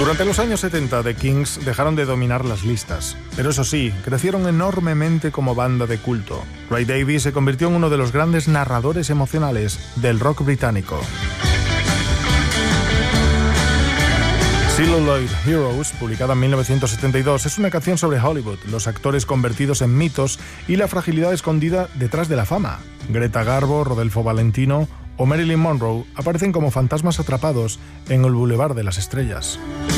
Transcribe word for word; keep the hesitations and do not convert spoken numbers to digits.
Durante los años setenta, The Kings dejaron de dominar las listas, pero eso sí, crecieron enormemente como banda de culto. Ray Davies se convirtió en uno de los grandes narradores emocionales del rock británico. Celluloid Heroes, publicada en mil novecientos setenta y dos, es una canción sobre Hollywood, los actores convertidos en mitos y la fragilidad escondida detrás de la fama. Greta Garbo, Rodolfo Valentino o Marilyn Monroe aparecen como fantasmas atrapados en el Boulevard de las Estrellas.